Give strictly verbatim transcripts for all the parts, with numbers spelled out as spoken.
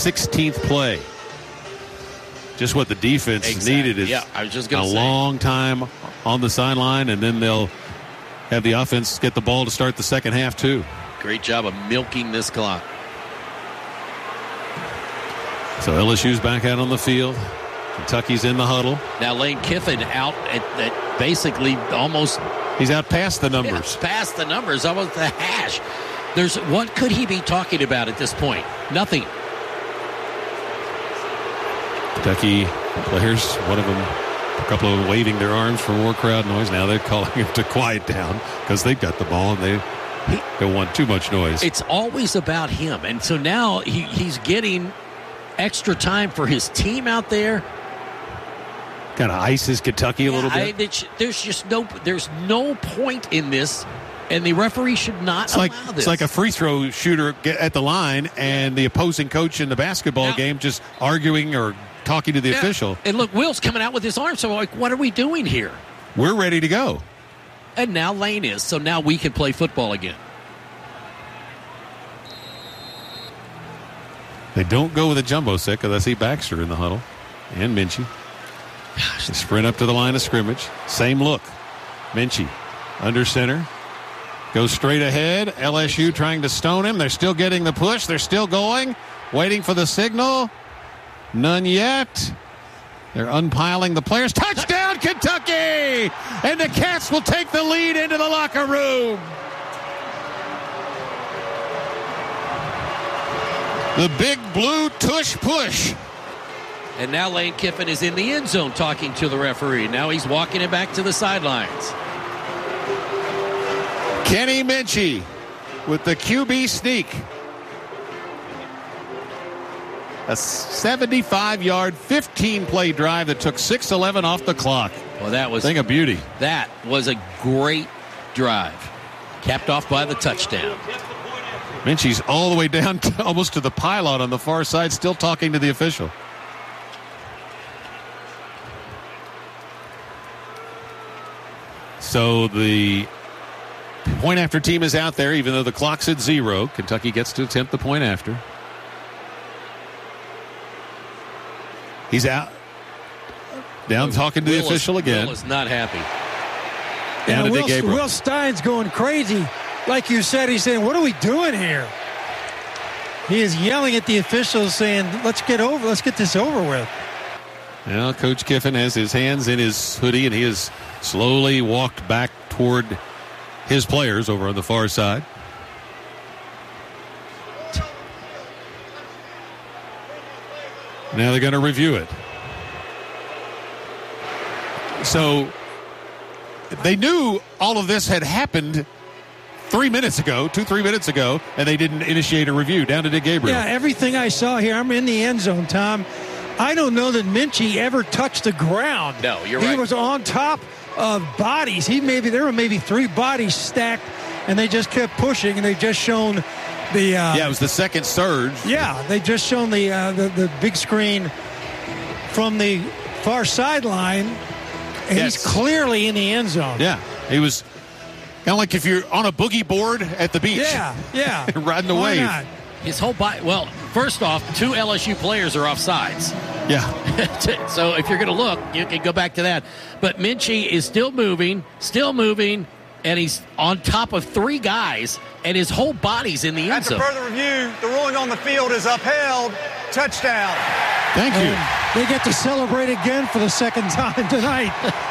sixteenth play. Just what the defense exactly. needed is yeah, I was just a gonna say. long time on the sideline, and then they'll have the offense get the ball to start the second half, too. Great job of milking this clock. So L S U's back out on the field. Kentucky's in the huddle. Now Lane Kiffin out at, at basically almost... He's out past the numbers. Yeah, past the numbers, almost the hash. There's what could he be talking about at this point? Nothing. Kentucky players, one of them, a couple of them waving their arms for more crowd noise. Now they're calling him to quiet down because they've got the ball and they he, don't want too much noise. It's always about him. And so now he, he's getting extra time for his team out there. Kind of ices Kentucky a yeah, little bit. I, it's, there's just no there's no point in this, and the referee should not it's allow like, this. It's like a free throw shooter get at the line and the opposing coach in the basketball now, game just arguing or talking to the yeah, official. And look, Will's coming out with his arm, so like, what are we doing here? We're ready to go. And now Lane is, so now we can play football again. They don't go with a jumbo set because I see Baxter in the huddle and Minchie. They sprint up to the line of scrimmage. Same look. Minchie under center. Goes straight ahead. L S U trying to stone him. They're still getting the push. They're still going. Waiting for the signal. None yet. They're unpiling the players. Touchdown, Kentucky! And the Cats will take the lead into the locker room. The big blue tush push. And now Lane Kiffin is in the end zone talking to the referee. Now he's walking it back to the sidelines. Kenny Minchie with the Q B sneak. A seventy-five-yard, fifteen-play drive that took six eleven off the clock. Well, that was thing of beauty. That was a great drive, capped off by the touchdown. Minchie's all the way down to, almost to the pylon on the far side, still talking to the official. So the point after team is out there, even though the clock's at zero. Kentucky gets to attempt the point after. He's out. Down talking to Will the official is, again. Will is not happy. Down yeah, to Will, Dick Gabriel. Will Stein's going crazy. Like you said, he's saying, what are we doing here? He is yelling at the officials saying, let's get over, let's get this over with. Now, Coach Kiffin has his hands in his hoodie, and he has slowly walked back toward his players over on the far side. Now they're going to review it. So they knew all of this had happened three minutes ago, two, three minutes ago, and they didn't initiate a review. Down to Dick Gabriel. Yeah, everything I saw here, I'm in the end zone, Tom. I don't know that Minchie ever touched the ground. No, you're he right. He was on top of bodies. He maybe There were maybe three bodies stacked, and they just kept pushing, and they just shown the... Uh, yeah, it was the second surge. Yeah, they just shown the, uh, the, the big screen from the far sideline, and yes. he's clearly in the end zone. Yeah, he was... Kind of like if you're on a boogie board at the beach. Yeah, yeah. Riding the Why wave. not? His whole body. Well, first off, two L S U players are off sides. Yeah. So if you're going to look, you can go back to that. But Minchie is still moving, still moving, and he's on top of three guys, and his whole body's in the end zone. After further review, the ruling on the field is upheld. Touchdown. Thank you. And they get to celebrate again for the second time tonight.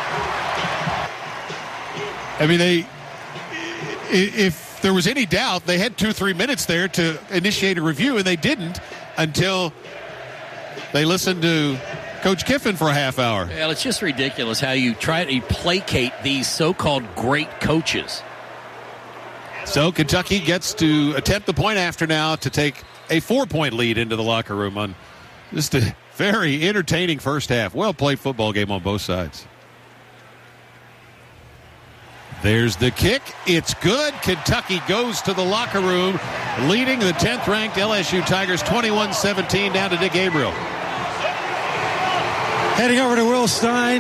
I mean, they... If there was any doubt, they had two or three minutes there to initiate a review, and they didn't until they listened to Coach Kiffin for a half hour. Well, it's just ridiculous how you try to placate these so-called great coaches. So Kentucky gets to attempt the point after now to take a four-point lead into the locker room on just a very entertaining first half. Well-played football game on both sides. There's the kick. It's good. Kentucky goes to the locker room, leading the tenth-ranked L S U Tigers twenty-one seventeen down to Dick Gabriel. Heading over to Will Stein.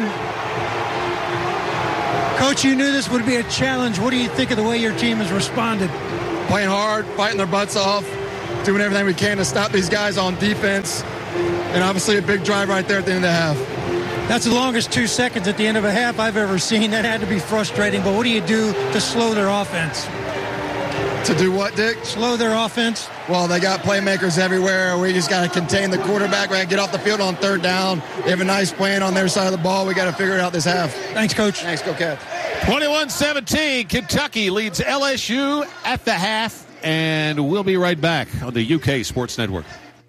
Coach, you knew this would be a challenge. What do you think of the way your team has responded? Playing hard, fighting their butts off. doing everything we can to stop these guys on defense. And obviously a big drive right there at the end of the half. That's the longest two seconds at the end of a half I've ever seen. That had to be frustrating. But what do you do to slow their offense? To do what, Dick? Slow their offense? Well, they got playmakers everywhere. We just got to contain the quarterback. We got to get off the field on third down. They have a nice plan on their side of the ball. We got to figure it out this half. Thanks, Coach. Thanks, go Cats. twenty-one seventeen, Kentucky leads L S U at the half, and we'll be right back on the U K Sports Network.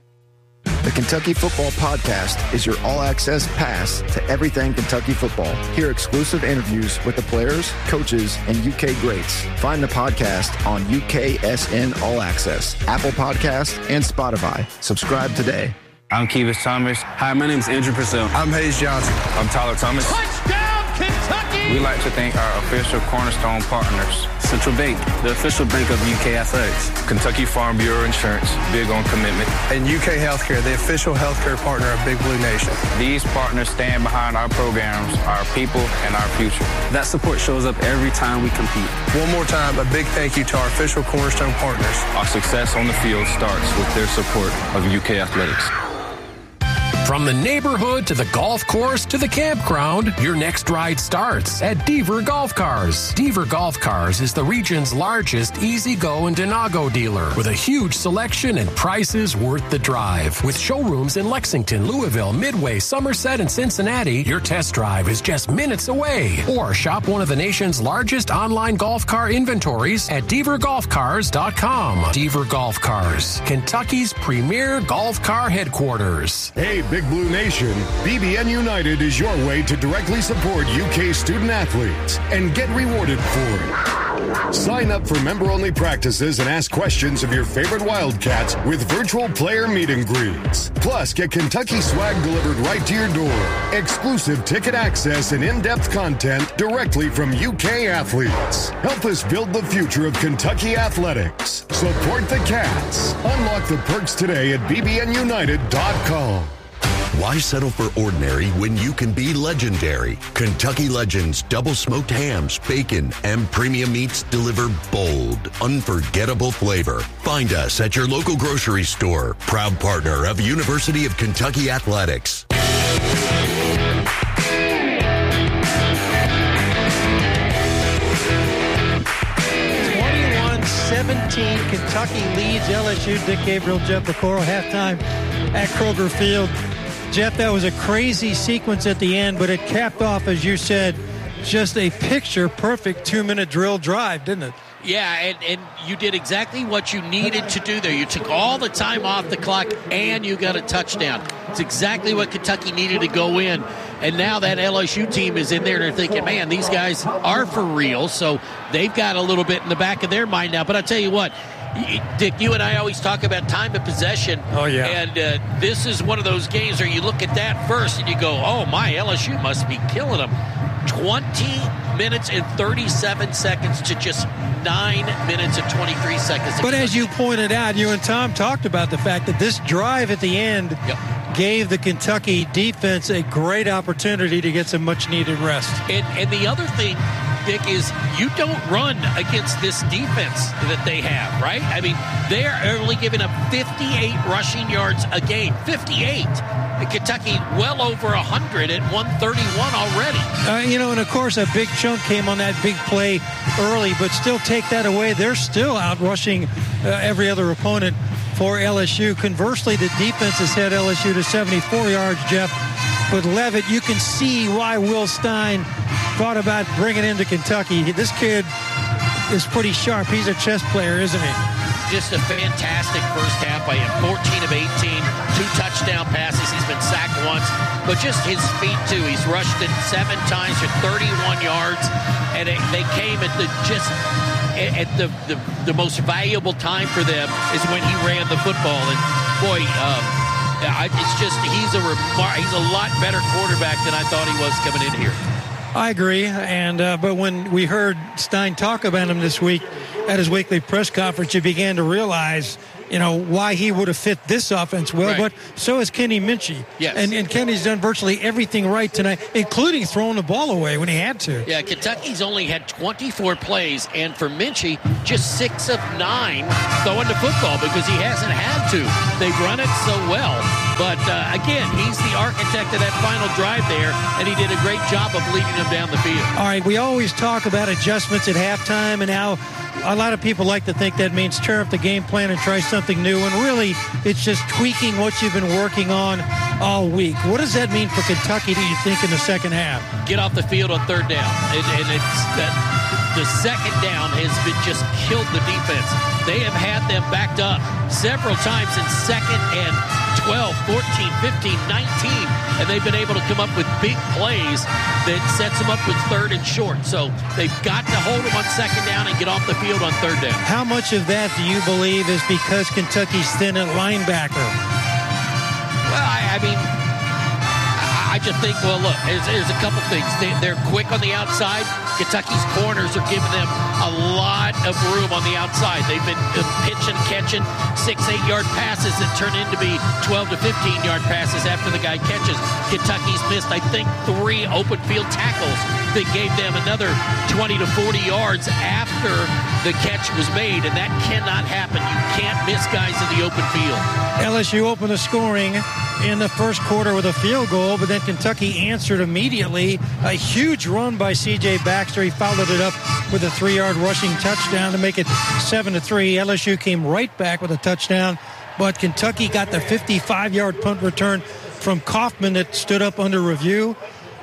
The Kentucky Football Podcast is your all-access pass to everything Kentucky football. Hear exclusive interviews with the players, coaches, and U K greats. Find the podcast on U K S N All Access, Apple Podcasts, and Spotify. Subscribe today. I'm Kevis Thomas. Hi, my name is Andrew Purcell. I'm Hayes Johnson. I'm Tyler Thomas. Touchdown, Kentucky! We'd like to thank our official Cornerstone partners, Central Bank, the official bank of U K Athletics, Kentucky Farm Bureau Insurance, big on commitment, and U K Healthcare, the official healthcare partner of Big Blue Nation. These partners stand behind our programs, our people, and our future. That support shows up every time we compete. One more time, a big thank you to our official Cornerstone partners. Our success on the field starts with their support of U K Athletics. From the neighborhood to the golf course to the campground, your next ride starts at Deaver Golf Cars. Deaver Golf Cars is the region's largest easy-go and Denago dealer with a huge selection and prices worth the drive. With showrooms in Lexington, Louisville, Midway, Somerset, and Cincinnati, your test drive is just minutes away. Or shop one of the nation's largest online golf car inventories at deaver golf cars dot com. Deaver Golf Cars, Kentucky's premier golf car headquarters. Hey, Big Blue Nation, B B N United is your way to directly support U K student athletes and get rewarded for it. Sign up for member-only practices and ask questions of your favorite Wildcats with virtual player meet and greets. Plus, get Kentucky swag delivered right to your door, exclusive ticket access, and in-depth content directly from U K athletes. Help us build the future of Kentucky athletics. Support the Cats. Unlock the perks today at b b n united dot com. Why settle for ordinary when you can be legendary? Kentucky Legends double smoked hams, bacon, and premium meats deliver bold, unforgettable flavor. Find us at your local grocery store. Proud partner of University of Kentucky Athletics. twenty-one seventeen, Kentucky leads L S U. Dick Gabriel, Jeff Pecoro, halftime at Kroger Field. Jeff, that was a crazy sequence at the end, but it capped off, as you said, just a picture-perfect two-minute drill drive, didn't it? Yeah, and, and you did exactly what you needed to do there. You took all the time off the clock, and you got a touchdown. It's exactly what Kentucky needed to go in. And now that L S U team is in there, and they're thinking, man, these guys are for real. So they've got a little bit in the back of their mind now. But I tell you what, Dick, you and I always talk about time of possession. Oh, yeah. And uh, this is one of those games where you look at that first and you go, oh, my, L S U must be killing them. twenty minutes and thirty-seven seconds to just nine minutes and twenty-three seconds. But as you pointed out, you and Tom talked about the fact that this drive at the end yep. gave the Kentucky defense a great opportunity to get some much-needed rest. And, and the other thing, Dick, is you don't run against this defense that they have, right? I mean, they are only giving up fifty-eight rushing yards a game. fifty-eight. And Kentucky well over one hundred at one thirty-one already. Uh, you know, and of course, a big chunk came on that big play early, but still take that away. They're still out rushing uh, every other opponent for L S U. Conversely, the defense has had L S U to seventy-four yards, Jeff. But Leavitt, you can see why Will Stein thought about bringing him to Kentucky. This kid is pretty sharp. He's a chess player, isn't he? Just a fantastic first half by him. fourteen of eighteen, two touchdown passes. He's been sacked once, but just his feet too. He's rushed it seven times for thirty-one yards, and it, they came at the just at the, the the most valuable time for them is when he ran the football. And boy, um, I, it's just he's a remar- he's a lot better quarterback than I thought he was coming in here. I agree, and uh, but when we heard Stein talk about him this week at his weekly press conference, you began to realize you know, why he would have fit this offense well, right. but so has Kenny Minchey. Yes. And, and Kenny's done virtually everything right tonight, including throwing the ball away when he had to. Yeah, Kentucky's only had twenty-four plays, and for Minchey, just six of nine throwing the football because he hasn't had to. They've run it so well. But, uh, again, he's the architect of that final drive there, and he did a great job of leading them down the field. All right, we always talk about adjustments at halftime and how a lot of people like to think that means tear up the game plan and try something new, and really it's just tweaking what you've been working on all week. What does that mean for Kentucky, do you think, in the second half? Get off the field on third down. And, and it's that the second down has been just killed the defense. They have had them backed up several times in second and twelve, fourteen, fifteen, nineteen, and they've been able to come up with big plays that sets them up with third and short. So they've got to hold them on second down and get off the field on third down. How much of that do you believe is because Kentucky's thin at linebacker? Well, I, I mean, I just think, well, look, there's, there's a couple things. They, they're quick on the outside. Kentucky's corners are giving them a lot of room on the outside. They've been pitching, catching six, eight-yard passes that turn into be twelve to fifteen-yard passes after the guy catches. Kentucky's missed, I think, three open field tackles that gave them another twenty to forty yards after the catch was made, and that cannot happen. You can't miss guys in the open field. L S U opened the scoring in the first quarter with a field goal, but then Kentucky answered immediately. A huge run by C J Baxter. He followed it up with a three-yard rushing touchdown to make it seven to three. L S U came right back with a touchdown, but Kentucky got the fifty-five-yard punt return from Kaufman that stood up under review.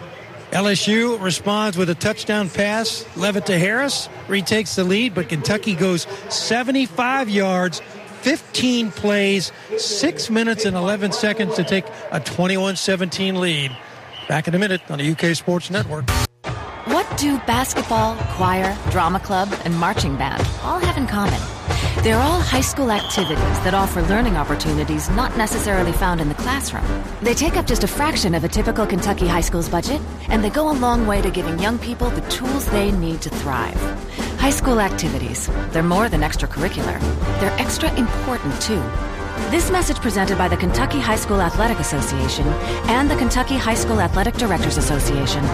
L S U responds with a touchdown pass. Levitt to Harris retakes the lead, but Kentucky goes seventy-five yards, fifteen plays, six minutes and eleven seconds to take a twenty-one seventeen lead. Back in a minute on the U K Sports Network. What do basketball, choir, drama club, and marching band all have in common? They're all high school activities that offer learning opportunities not necessarily found in the classroom. They take up just a fraction of a typical Kentucky high school's budget, and they go a long way to giving young people the tools they need to thrive. High school activities, they're more than extracurricular. They're extra important, too. This message presented by the Kentucky High School Athletic Association and the Kentucky High School Athletic Directors Association.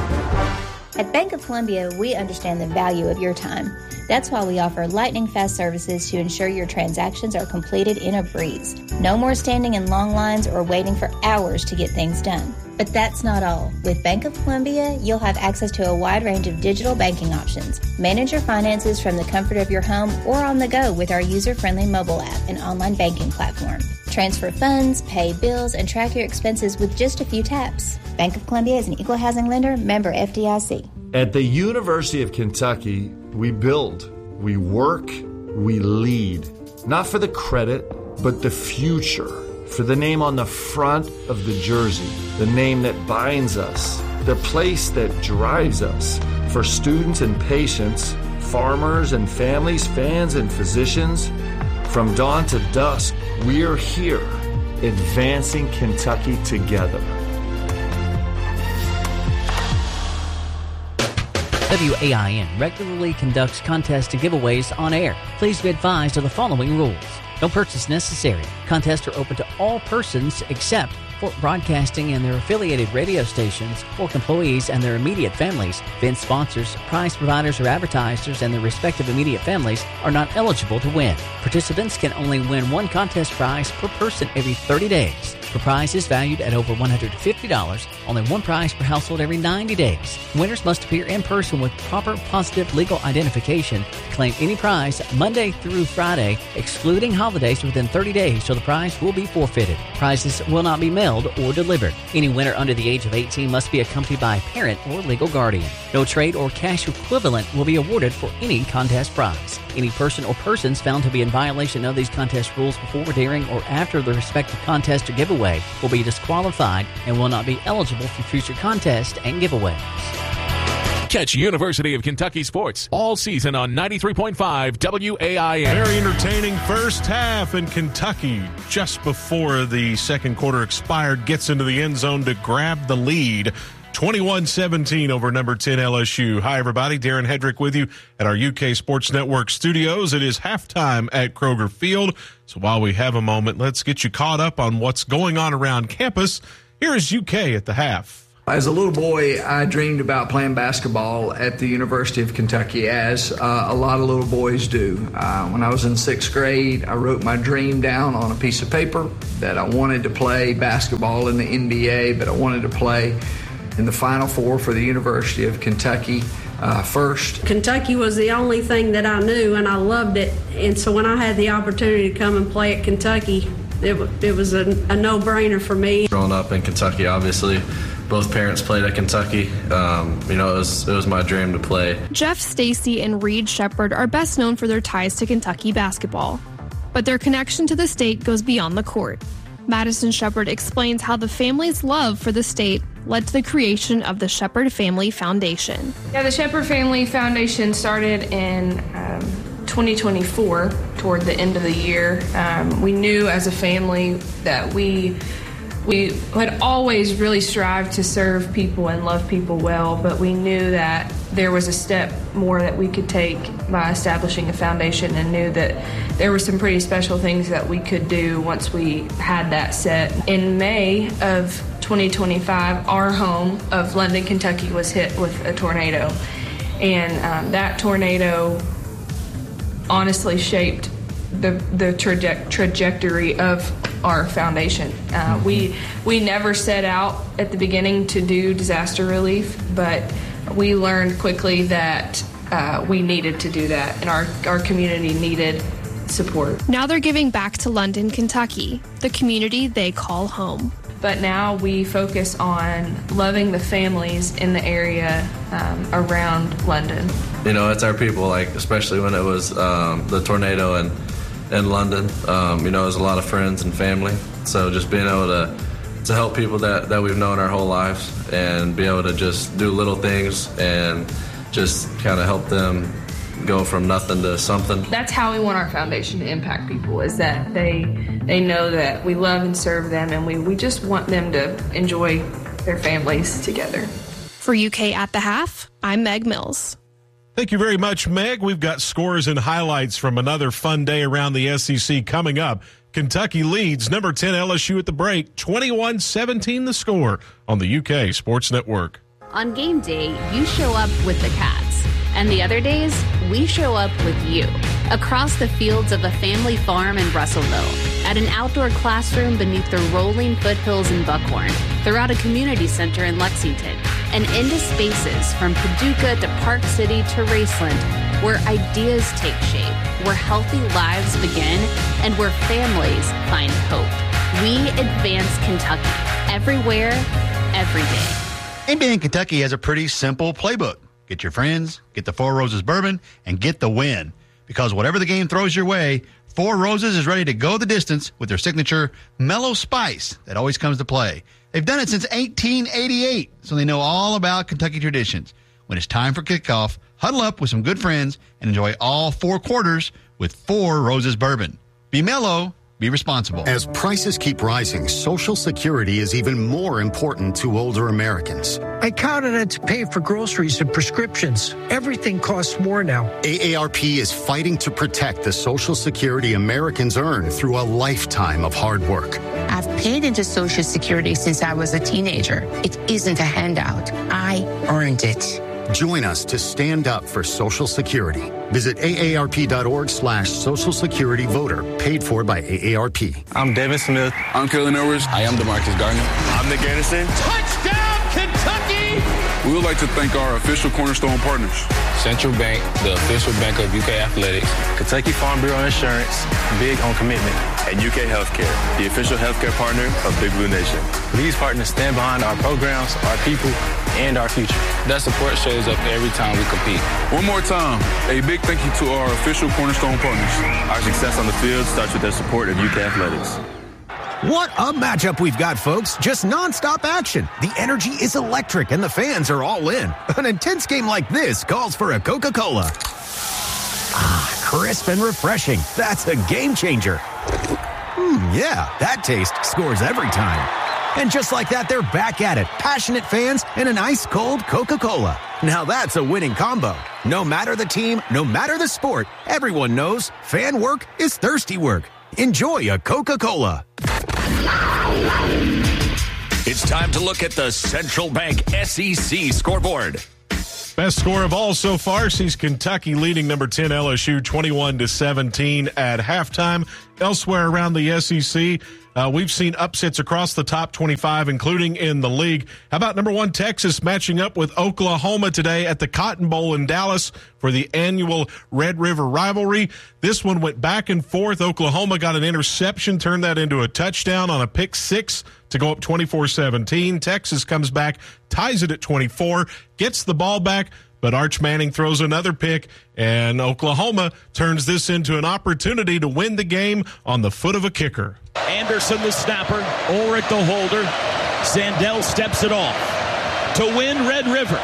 At Bank of Columbia, we understand the value of your time. That's why we offer lightning-fast services to ensure your transactions are completed in a breeze. No more standing in long lines or waiting for hours to get things done. But that's not all. With Bank of Columbia, you'll have access to a wide range of digital banking options. Manage your finances from the comfort of your home or on the go with our user-friendly mobile app and online banking platform. Transfer funds, pay bills, and track your expenses with just a few taps. Bank of Columbia is an equal housing lender, member F D I C. At the University of Kentucky, we build, we work, we lead. Not for the credit, but the future. For the name on the front of the jersey, the name that binds us, the place that drives us. For students and patients, farmers and families, fans and physicians, from dawn to dusk, we're here, advancing Kentucky together. W A I N regularly conducts contests and giveaways on air. Please be advised of the following rules. No purchase necessary. Contests are open to all persons except Fort Broadcasting and their affiliated radio stations, Fork employees and their immediate families. Event sponsors, prize providers, or advertisers and their respective immediate families are not eligible to win. Participants can only win one contest prize per person every thirty days. For prizes valued at over one hundred fifty dollars, only one prize per household every ninety days. Winners must appear in person with proper positive legal identification to claim any prize Monday through Friday, excluding holidays within thirty days, so the prize will be forfeited. Prizes will not be mailed or delivered. Any winner under the age of eighteen must be accompanied by a parent or legal guardian. No trade or cash equivalent will be awarded for any contest prize. Any person or persons found to be in violation of these contest rules before, during, or after the respective contest or giveaway will be disqualified and will not be eligible for future contests and giveaways. Catch University of Kentucky sports all season on ninety-three point five W A I N. Very entertaining first half, and Kentucky, just before the second quarter expired, gets into the end zone to grab the lead. twenty-one seventeen over number ten L S U. Hi, everybody. Darren Hedrick with you at our U K Sports Network studios. It is halftime at Kroger Field. So while we have a moment, let's get you caught up on what's going on around campus. Here is U K at the half. As a little boy, I dreamed about playing basketball at the University of Kentucky, as uh, a lot of little boys do. Uh, when I was in sixth grade, I wrote my dream down on a piece of paper that I wanted to play basketball in the N B A, but I wanted to play in the Final Four for the University of Kentucky uh, first. Kentucky was the only thing that I knew, and I loved it. And so when I had the opportunity to come and play at Kentucky, it, w- it was a, a no-brainer for me. Growing up in Kentucky, obviously, both parents played at Kentucky. Um, you know, it was, it was my dream to play. Jeff Stacy and Reed Shepard are best known for their ties to Kentucky basketball, but their connection to the state goes beyond the court. Madison Shepard explains how the family's love for the state led to the creation of the Shepard Family Foundation. Yeah, the Shepard Family Foundation started in um, twenty twenty-four, toward the end of the year. Um, we knew as a family that we we had always really strived to serve people and love people well, but we knew that there was a step more that we could take by establishing a foundation, and knew that there were some pretty special things that we could do once we had that set. In May of twenty twenty-five, our home of London, Kentucky was hit with a tornado, and um, that tornado honestly shaped the the traje- trajectory of our foundation. Uh, we we never set out at the beginning to do disaster relief, but we learned quickly that uh, we needed to do that, and our, our community needed support. Now they're giving back to London, Kentucky, the community they call home. But now we focus on loving the families in the area um, around London. You know, it's our people, like, especially when it was um, the tornado in, in London. Um, you know, there's a lot of friends and family. So just being able to, to help people that, that we've known our whole lives, and be able to just do little things and just kind of help them go from nothing to something. That's how we want our foundation to impact people, is that they they know that we love and serve them, and we, we just want them to enjoy their families together. For U K at the Half, I'm Meg Mills. Thank you very much, Meg. We've got scores and highlights from another fun day around the S E C coming up. Kentucky leads number ten L S U at the break, twenty-one seventeen the score on the U K Sports Network. On game day, you show up with the Cats. And the other days, we show up with you. Across the fields of a family farm in Russellville, at an outdoor classroom beneath the rolling foothills in Buckhorn, throughout a community center in Lexington, and into spaces from Paducah to Park City to Raceland, where ideas take shape, where healthy lives begin, and where families find hope. We advance Kentucky, everywhere, every day. N B A in Kentucky has a pretty simple playbook. Get your friends, get the Four Roses bourbon, and get the win. Because whatever the game throws your way, Four Roses is ready to go the distance with their signature mellow spice that always comes to play. They've done it since eighteen eighty-eight, so they know all about Kentucky traditions. When it's time for kickoff, huddle up with some good friends and enjoy all four quarters with Four Roses bourbon. Be mellow. Be responsible. As prices keep rising, Social Security is even more important to older Americans. I count on it to pay for groceries and prescriptions. Everything costs more now. A A R P is fighting to protect the Social Security Americans earn through a lifetime of hard work. I've paid into Social Security since I was a teenager. It isn't a handout. I earned it. Join us to stand up for Social Security. Visit A A R P dot org slash Social Security Voter. Paid for by A A R P. I'm Devin Smith. I'm Kellen Edwards. I am DeMarcus Gardner. I'm Nick Anderson. Touchdown, Kentucky! We would like to thank our official Cornerstone partners. Central Bank, the official bank of U K Athletics. Kentucky Farm Bureau Insurance, big on commitment. And U K Healthcare, the official healthcare partner of Big Blue Nation. These partners stand behind our programs, our people, and our future. That support shows up every time we compete. One more time, a big thank you to our official Cornerstone partners. Our success on the field starts with their support of U K Athletics. What a matchup we've got, folks. Just nonstop action. The energy is electric and the fans are all in. An intense game like this calls for a Coca-Cola. Ah, crisp and refreshing. That's a game changer. Hmm, yeah, that taste scores every time. And just like that, they're back at it. Passionate fans and an ice-cold Coca-Cola. Now that's a winning combo. No matter the team, no matter the sport, everyone knows fan work is thirsty work. Enjoy a Coca-Cola. It's time to look at the Central Bank S E C scoreboard. Best score of all so far sees Kentucky leading number ten L S U twenty-one to seventeen at halftime. Elsewhere around the S E C, uh, we've seen upsets across the top twenty-five, including in the league. How about number one Texas matching up with Oklahoma today at the Cotton Bowl in Dallas for the annual Red River rivalry? This one went back and forth. Oklahoma got an interception, turned that into a touchdown on a pick six to go up twenty-four seventeen. Texas comes back, ties it at twenty-four, gets the ball back, but Arch Manning throws another pick, and Oklahoma turns this into an opportunity to win the game on the foot of a kicker. Anderson the snapper, Ulrich the holder. Sandell steps it off to win Red River.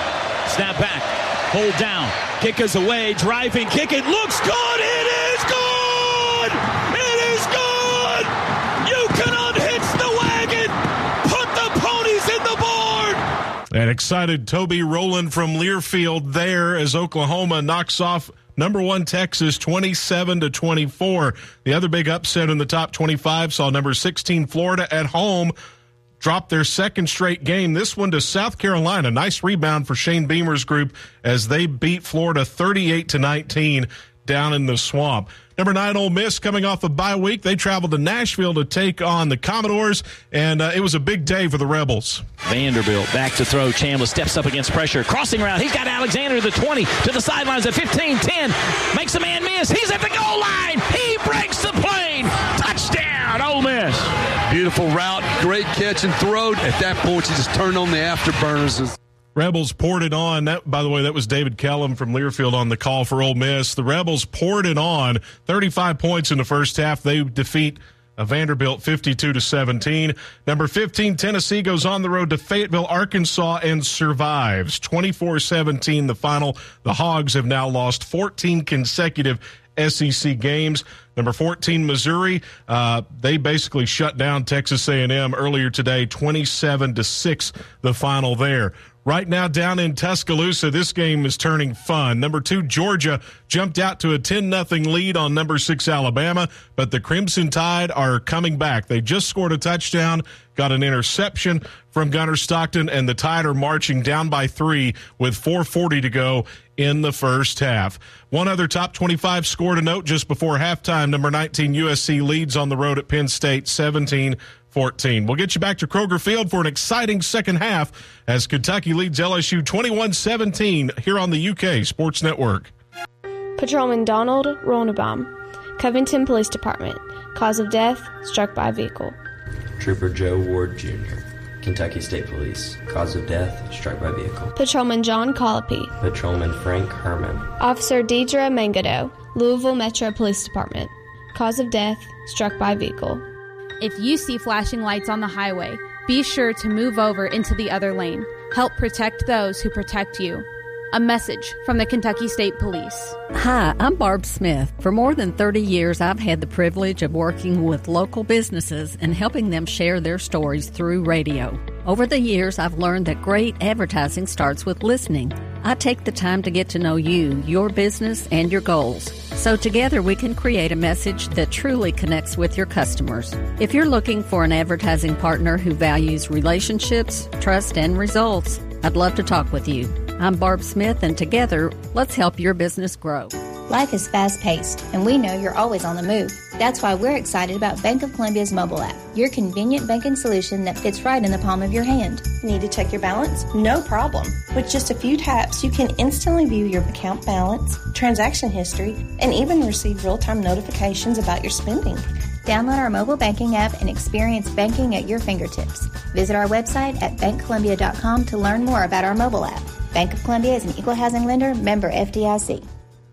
Snap back, hold down, kick is away, driving kick, it looks good, it is good! It is good! You can unhitch the wagon, put the ponies in the board! An excited Toby Rowland from Learfield there as Oklahoma knocks off number one Texas twenty-seven to twenty-four. The other big upset in the top twenty-five saw number sixteen Florida at home drop their second straight game. This one to South Carolina. Nice rebound for Shane Beamer's group as they beat Florida thirty-eight to nineteen down in the Swamp. Number nine, Ole Miss, coming off a bye week. They traveled to Nashville to take on the Commodores, and uh, it was a big day for the Rebels. Vanderbilt back to throw. Chandler steps up against pressure. Crossing route. He's got Alexander to the twenty, to the sidelines at fifteen, ten. Makes a man miss. He's at the goal line. He breaks the plane. Touchdown, Ole Miss. Beautiful route. Great catch and throw. At that point, you just turn on the afterburners. Rebels poured it on. That, by the way, that was David Kellum from Learfield on the call for Ole Miss. The Rebels poured it on. thirty-five points in the first half. They defeat uh, Vanderbilt fifty-two to seventeen. Number fifteen, Tennessee goes on the road to Fayetteville, Arkansas, and survives. twenty-four seventeen the final. The Hogs have now lost fourteen consecutive S E C games. Number fourteen, Missouri, uh, they basically shut down Texas A and M earlier today, twenty-seven to six the final there. Right now down in Tuscaloosa, this game is turning fun. Number two, Georgia jumped out to a ten nothing lead on number six, Alabama, but the Crimson Tide are coming back. They just scored a touchdown, got an interception from Gunnar Stockton, and the Tide are marching down by three with four forty to go in the first half. One other top twenty-five score to note just before halftime. Number nineteen, U S C leads on the road at Penn State, seventeen fourteen. We'll get you back to Kroger Field for an exciting second half as Kentucky leads L S U twenty-one seventeen here on the U K Sports Network. Patrolman Donald Ronnebaum, Covington Police Department. Cause of death, struck by a vehicle. Trooper Joe Ward Junior, Kentucky State Police. Cause of death, struck by vehicle. Patrolman John Colopy. Patrolman Frank Herman. Officer Deidre Mangado, Louisville Metro Police Department. Cause of death, struck by vehicle. If you see flashing lights on the highway, be sure to move over into the other lane. Help protect those who protect you. A message from the Kentucky State Police. Hi, I'm Barb Smith. For more than thirty years, I've had the privilege of working with local businesses and helping them share their stories through radio. Over the years, I've learned that great advertising starts with listening. I take the time to get to know you, your business, and your goals. So together we can create a message that truly connects with your customers. If you're looking for an advertising partner who values relationships, trust, and results, I'd love to talk with you. I'm Barb Smith, and together, let's help your business grow. Life is fast-paced, and we know you're always on the move. That's why we're excited about Bank of Columbia's mobile app, your convenient banking solution that fits right in the palm of your hand. Need to check your balance? No problem. With just a few taps, you can instantly view your account balance, transaction history, and even receive real-time notifications about your spending. Download our mobile banking app and experience banking at your fingertips. Visit our website at bank columbia dot com to learn more about our mobile app. Bank of Columbia is an equal housing lender, member F D I C.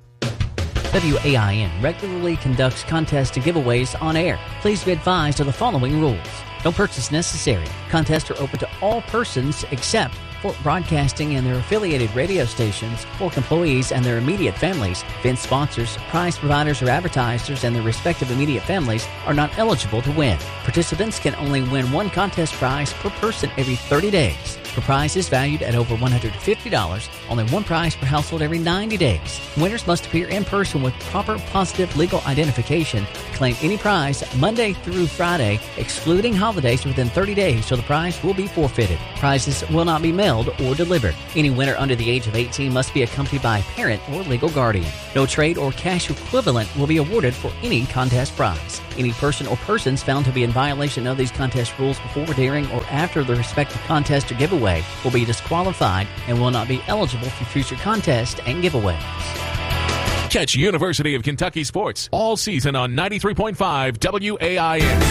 W A I N regularly conducts contests and giveaways on air. Please be advised of the following rules. No purchase necessary. Contests are open to all persons except Fort Broadcasting and their affiliated radio stations, Fork employees and their immediate families, event sponsors, prize providers, or advertisers and their respective immediate families are not eligible to win. Participants can only win one contest prize per person every thirty days. For prizes valued at over one hundred fifty dollars, only one prize per household every ninety days. Winners must appear in person with proper positive legal identification to claim any prize Monday through Friday, excluding holidays within thirty days, so the prize will be forfeited. Prizes will not be mailed or delivered. Any winner under the age of eighteen must be accompanied by a parent or legal guardian. No trade or cash equivalent will be awarded for any contest prize. Any person or persons found to be in violation of these contest rules before, during, or after the respective contest or giveaway will be disqualified and will not be eligible for future contests and giveaways. Catch University of Kentucky sports all season on ninety-three point five W A I N.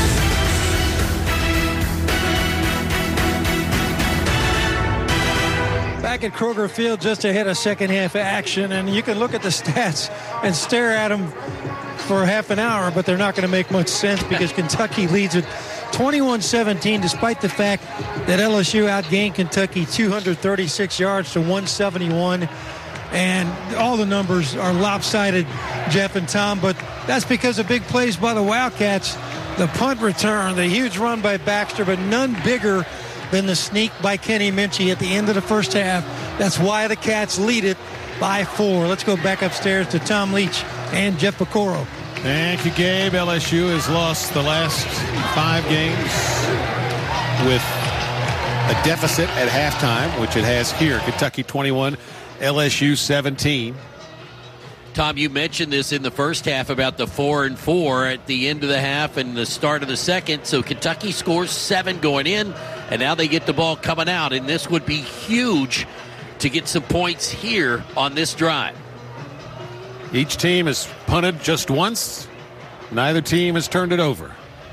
Back at Kroger Field, just ahead of second half action, and you can look at the stats and stare at them for half an hour, but they're not going to make much sense because Kentucky leads it twenty-one seventeen, despite the fact that L S U outgained Kentucky two hundred thirty-six yards to one seventy-one. And all the numbers are lopsided, Jeff and Tom, but that's because of big plays by the Wildcats. The punt return, the huge run by Baxter, but none bigger than the sneak by Kenny Minchie at the end of the first half. That's why the Cats lead it by four. Let's go back upstairs to Tom Leach and Jeff Pecoro. Thank you, Gabe. L S U has lost the last five games with a deficit at halftime, which it has here. Kentucky twenty-one, L S U seventeen. Tom, you mentioned this in the first half about the four and four at the end of the half and the start of the second. So Kentucky scores seven going in, and now they get the ball coming out, and this would be huge to get some points here on this drive. Each team has punted just once. Neither team has turned it over.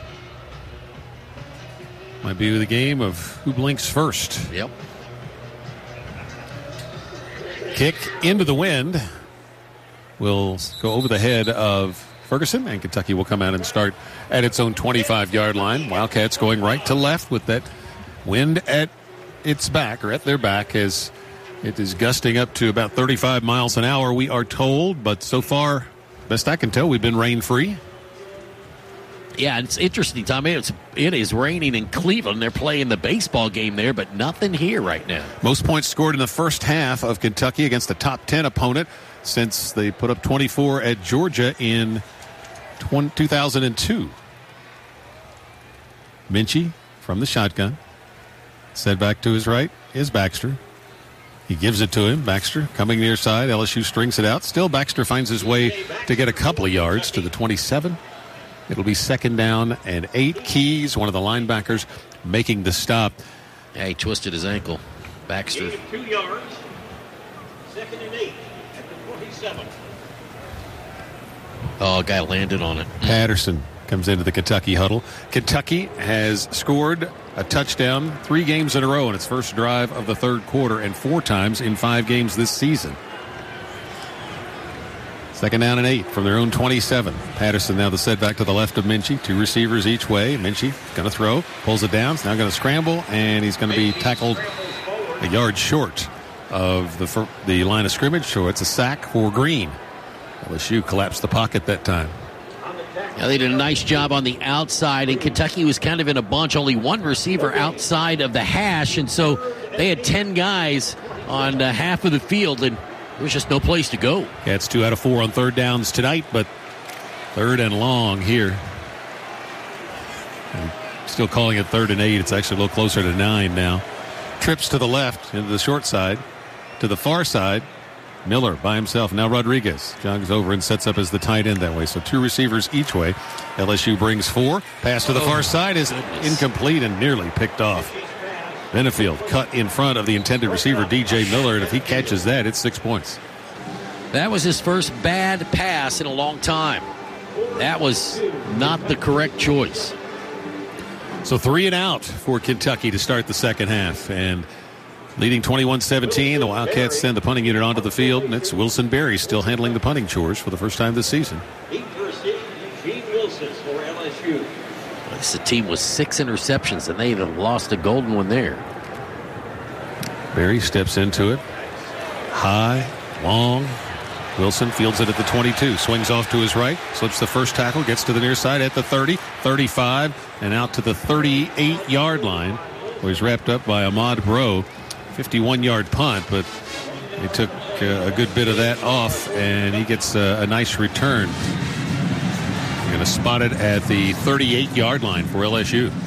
Might be the game of who blinks first. Yep. Kick into the wind will go over the head of Ferguson, and Kentucky will come out and start at its own twenty-five-yard line. Wildcats going right to left with that wind at its back, or at their back, as it is gusting up to about thirty-five miles an hour, we are told. But so far, best I can tell, we've been rain-free. Yeah, it's interesting, Tommy. It's, it is raining in Cleveland. They're playing the baseball game there, but nothing here right now. Most points scored in the first half of Kentucky against a top ten opponent since they put up twenty-four at Georgia in two thousand two. Minchie from the shotgun. Set back to his right is Baxter. He gives it to him. Baxter coming near side. L S U strings it out. Still, Baxter finds his way to get a couple of yards to the twenty-seven. It'll be second down and eight. Keys, one of the linebackers, making the stop. Yeah, he twisted his ankle. Baxter. Two yards. Second and eight at the forty-seven. Oh, a guy landed on it. Patterson comes into the Kentucky huddle. Kentucky has scored a touchdown three games in a row in its first drive of the third quarter and four times in five games this season. Second down and eight from their own twenty-seven. Patterson now the setback to the left of Minchie. Two receivers each way. Minchie going to throw. Pulls it down. He's now going to scramble, and he's going to be tackled a yard short of the the line of scrimmage. So it's a sack for Green. L S U collapsed the pocket that time. Yeah, they did a nice job on the outside, and Kentucky was kind of in a bunch. Only one receiver outside of the hash, and so they had ten guys on uh, half of the field, and there was just no place to go. Cats two out of four on third downs tonight, but third and long here. And still calling it third and eight. It's actually a little closer to nine now. Trips to the left into the short side. To the far side, Miller by himself. Now Rodriguez jogs over and sets up as the tight end that way. So two receivers each way. L S U brings four. Pass to the oh, far side is goodness. incomplete and nearly picked off. Benefield cut in front of the intended receiver, D J Miller, and if he catches that, it's six points. That was his first bad pass in a long time. That was not the correct choice. So three and out for Kentucky to start the second half. And leading twenty-one seventeen, the Wildcats send the punting unit onto the field, and it's Wilson Berry still handling the punting chores for the first time this season. Gene Wilson for L S U. It's a team with six interceptions, and they have lost a golden one there. Barry steps into it. High, long. Wilson fields it at the twenty-two. Swings off to his right. Slips the first tackle. Gets to the near side at the thirty, thirty-five, and out to the thirty-eight-yard line, where he's wrapped up by Ahmad Bro. fifty-one-yard punt, but he took uh, a good bit of that off, and he gets uh, a nice return. You're going to spot it at the thirty-eight-yard line for L S U.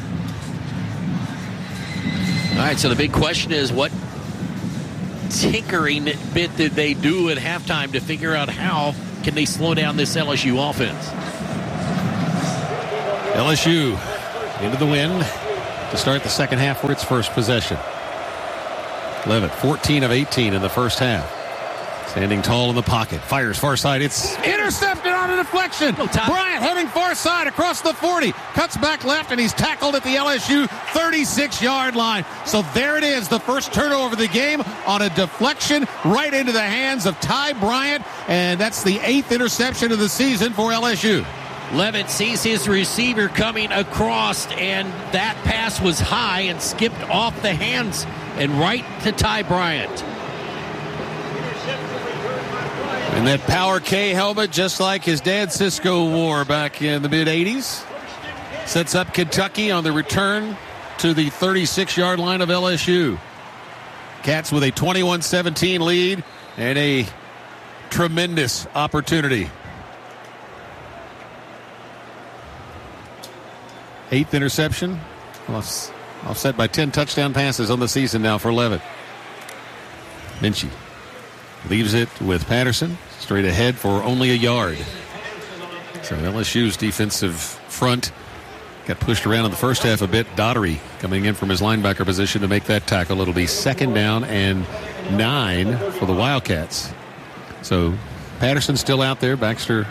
All right, so the big question is, what tinkering bit did they do at halftime to figure out how can they slow down this L S U offense? L S U into the wind to start the second half for its first possession. Levitt, fourteen of eighteen in the first half. Standing tall in the pocket. Fires far side. It's intercepted on a deflection. No time. Bryant heading far side across the forty. Cuts back left, and he's tackled at the L S U thirty-six-yard line. So there it is, the first turnover of the game on a deflection right into the hands of Ty Bryant. And that's the eighth interception of the season for L S U. Levitt sees his receiver coming across, and that pass was high and skipped off the hands and right to Ty Bryant. In that Power K helmet, just like his dad Cisco wore back in the mid-eighties. Sets up Kentucky on the return to the thirty-six-yard line of L S U. Cats with a twenty-one seventeen lead and a tremendous opportunity. Eighth interception, offset by ten touchdown passes on the season now for Levitt. Minchie leaves it with Patterson, straight ahead for only a yard. So L S U's defensive front got pushed around in the first half a bit. Daughtery coming in from his linebacker position to make that tackle. It'll be second down and nine for the Wildcats. So Patterson's still out there. Baxter,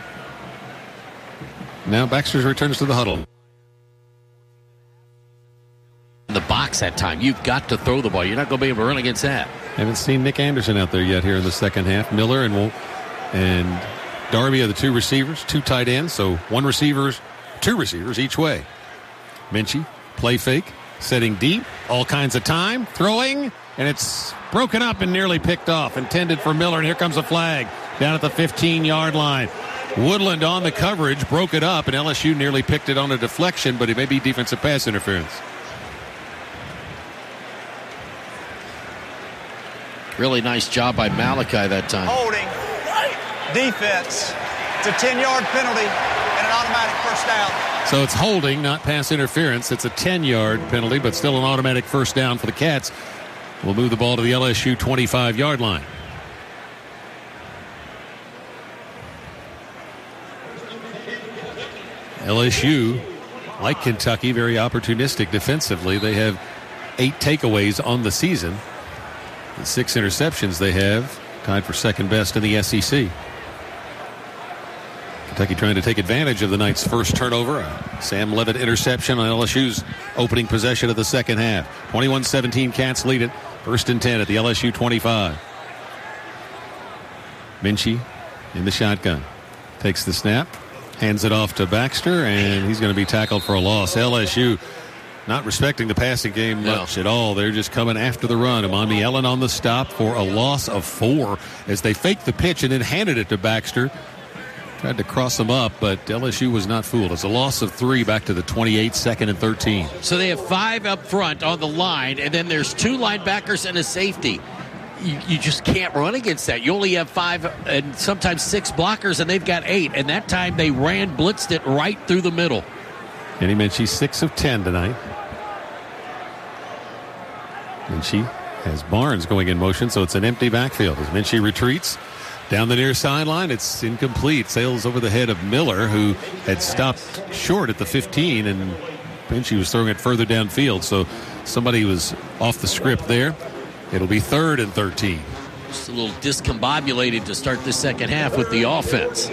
now Baxter returns to the huddle. In the box that time, you've got to throw the ball. You're not going to be able to run against that. Haven't seen Nick Anderson out there yet here in the second half. Miller and and Darby are the two receivers, two tight ends, so one receivers, two receivers each way. Minchie, play fake, setting deep, all kinds of time, throwing, and it's broken up and nearly picked off. Intended for Miller, and here comes a flag down at the fifteen-yard line. Woodland on the coverage, broke it up, and L S U nearly picked it on a deflection, but it may be defensive pass interference. Really nice job by Malachi that time. Holding, defense. It's a ten-yard penalty and an automatic first down. So it's holding, not pass interference. It's a ten-yard penalty, but still an automatic first down for the Cats. We'll move the ball to the L S U twenty-five-yard line. L S U, like Kentucky, very opportunistic defensively. They have eight takeaways on the season. The six interceptions they have, tied for second best in the S E C. Kentucky trying to take advantage of the night's first turnover. A Sam Levitt interception on L S U's opening possession of the second half. twenty-one seventeen Cats lead it. First and ten at the L S U twenty-five. Minchie in the shotgun. Takes the snap. Hands it off to Baxter, and he's going to be tackled for a loss. L S U not respecting the passing game much no. at all. They're just coming after the run. Amani Ellen on the stop for a loss of four as they faked the pitch and then handed it to Baxter. Tried to cross him up, but L S U was not fooled. It's a loss of three back to the twenty-eight, second and thirteen. So they have five up front on the line, and then there's two linebackers and a safety. You, you just can't run against that. You only have five and sometimes six blockers, and they've got eight. And that time they ran, blitzed it right through the middle. And he mentioned six of ten tonight. Minchie has Barnes going in motion, so it's an empty backfield as Minchie retreats down the near sideline. It's incomplete. Sails over the head of Miller, who had stopped short at the fifteen, and Minchie was throwing it further downfield. So somebody was off the script there. It'll be third and thirteen. Just a little discombobulated to start the second half with the offense.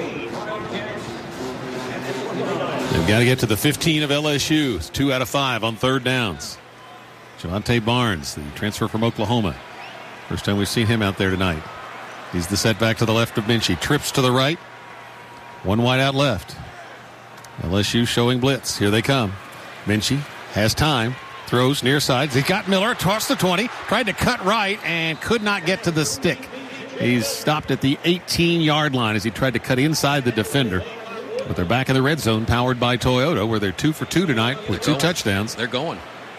They've got to get to the fifteen of L S U. It's two out of five on third downs. Javonte Barnes, the transfer from Oklahoma. First time we've seen him out there tonight. He's the setback to the left of Minchie. Trips to the right. One wide out left. L S U showing blitz. Here they come. Minchie has time. Throws near sides. He got Miller, tossed the twenty, tried to cut right, and could not get to the stick. He's stopped at the eighteen-yard line as he tried to cut inside the defender. But they're back in the red zone, powered by Toyota, where they're two for two tonight with two touchdowns. They're going.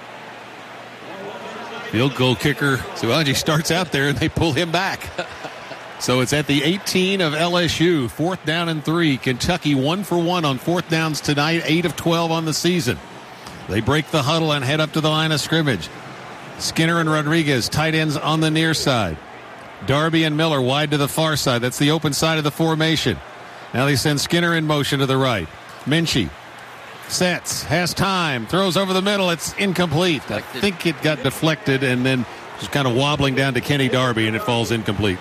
Field goal kicker Suaji starts out there, and they pull him back. So it's at the eighteen of L S U. Fourth down and three. Kentucky one for one on fourth downs tonight, eight of twelve on the season. They break the huddle and head up to the line of scrimmage. Skinner and Rodriguez, tight ends on the near side. Darby and Miller wide to the far side. That's the open side of the formation. Now they send Skinner in motion to the right. Minchie sets, has time, throws over the middle. It's incomplete. I think it got deflected and then just kind of wobbling down to Kenny Darby, and it falls incomplete.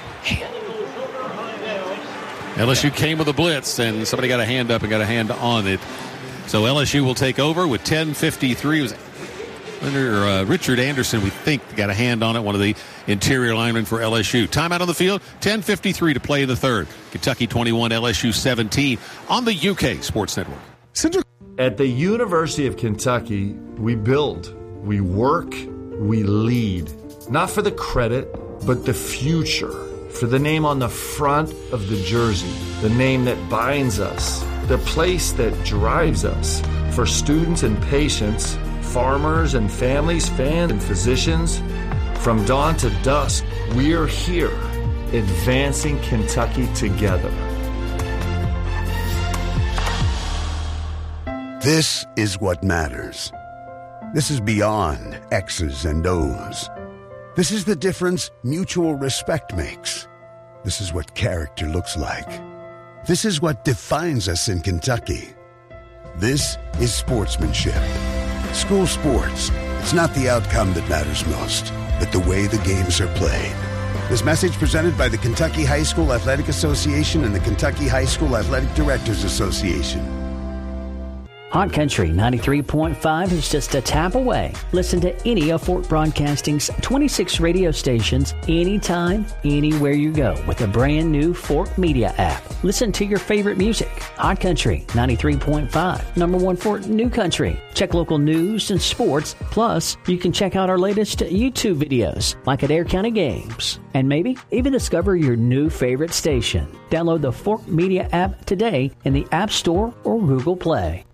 L S U came with a blitz, and somebody got a hand up and got a hand on it. So L S U will take over with ten fifty-three. It was under uh, Richard Anderson, we think, got a hand on it, one of the interior linemen for L S U. Timeout on the field, ten fifty-three to play in the third. Kentucky twenty-one, L S U seventeen on the U K Sports Network. At the University of Kentucky, we build, we work, we lead. Not for the credit, but the future. For the name on the front of the jersey, the name that binds us, the place that drives us. For students and patients, farmers and families, fans and physicians, from dawn to dusk, we're here, advancing Kentucky together. This is what matters. This is beyond X's and O's. This is the difference mutual respect makes. This is what character looks like. This is what defines us in Kentucky. This is sportsmanship. School sports, it's not the outcome that matters most, but the way the games are played. This message presented by the Kentucky High School Athletic Association and the Kentucky High School Athletic Directors Association. Hot Country ninety-three point five is just a tap away. Listen to any of Fort Broadcasting's twenty-six radio stations anytime, anywhere you go with the brand new Fort Media app. Listen to your favorite music. Hot Country ninety-three point five, number one for New Country. Check local news and sports. Plus, you can check out our latest YouTube videos, like at Air County Games. And maybe even discover your new favorite station. Download the Fort Media app today in the App Store or Google Play.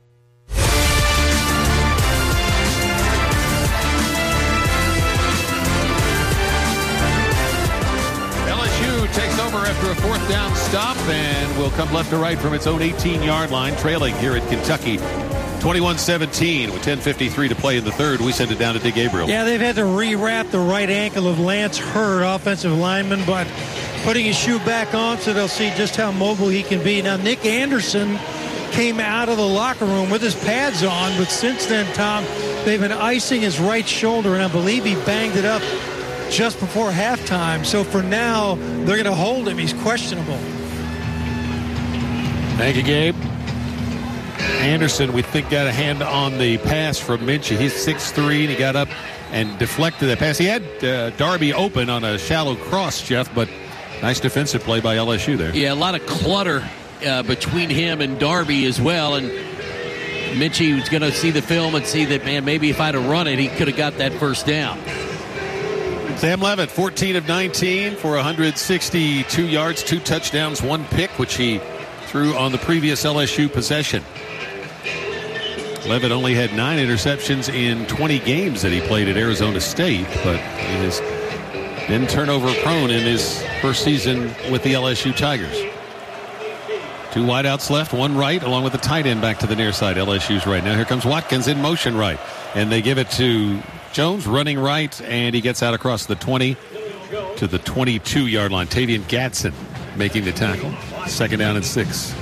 Takes over after a fourth down stop and will come left to right from its own eighteen-yard line, trailing here at Kentucky twenty-one seventeen with ten fifty-three to play in the third. We send it down to Dick Gabriel. Yeah, they've had to rewrap the right ankle of Lance Hurd, offensive lineman, but putting his shoe back on so they'll see just how mobile he can be. Now, Nick Anderson came out of the locker room with his pads on, but since then, Tom, they've been icing his right shoulder, and I believe he banged it up just before halftime. So for now, they're going to hold him. He's questionable. Thank you, Gabe. Anderson, we think, got a hand on the pass from Minchie. He's six three, and he got up and deflected that pass. He had uh, Darby open on a shallow cross, Jeff, but nice defensive play by L S U there. Yeah, a lot of clutter uh, between him and Darby as well, and Minchie was going to see the film and see that, man, maybe if I'd have run it, he could have got that first down. Sam Levitt, fourteen of nineteen for one hundred sixty-two yards, two touchdowns, one pick, which he threw on the previous L S U possession. Levitt only had nine interceptions in twenty games that he played at Arizona State, but he has been turnover prone in his first season with the L S U Tigers. Two wideouts left, one right, along with the tight end back to the near side. L S U's right. Now here comes Watkins in motion right, and they give it to Jones running right, and he gets out across the twenty to the twenty-two-yard line. Tavian Gadsden making the tackle. Second down and six.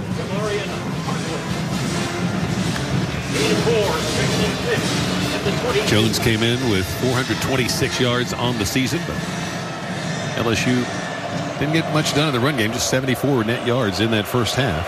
Jones came in with four hundred twenty-six yards on the season, but L S U didn't get much done in the run game, just seventy-four net yards in that first half.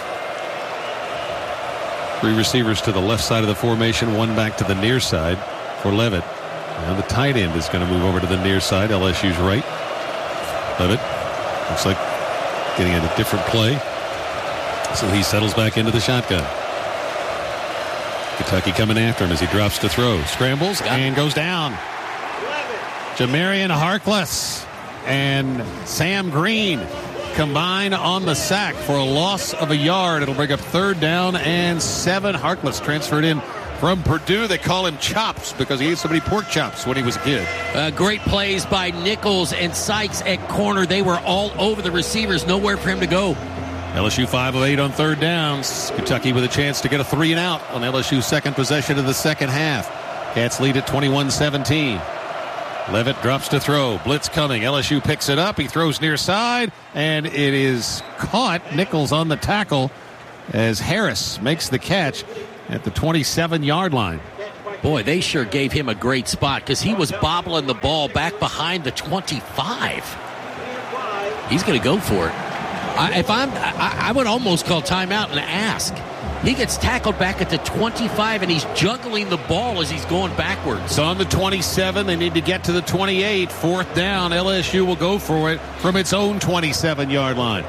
Three receivers to the left side of the formation, one back to the near side for Levitt. Now the tight end is going to move over to the near side, L S U's right. Levitt looks like getting at a different play. So he settles back into the shotgun. Kentucky coming after him as he drops to throw. Scrambles and goes down. Jamarian Harkless and Sam Green combine on the sack for a loss of a yard. It'll bring up third down and seven. Harkless transferred in from Purdue. They call him Chops because he ate so many pork chops when he was a kid. Uh, great plays by Nichols and Sykes at corner. They were all over the receivers. Nowhere for him to go. L S U five of eight on third downs. Kentucky with a chance to get a three and out on L S U's second possession of the second half. Cats lead at twenty-one seventeen. Levitt drops to throw. Blitz coming. L S U picks it up. He throws near side, and it is caught. Nichols on the tackle as Harris makes the catch at the twenty-seven-yard line. Boy, they sure gave him a great spot because he was bobbling the ball back behind the twenty-five. He's going to go for it. I, if I'm, I, I would almost call timeout and ask. He gets tackled back at the twenty-five, and he's juggling the ball as he's going backwards. It's on the twenty-seven. They need to get to the twenty-eight. Fourth down. L S U will go for it from its own twenty-seven-yard line.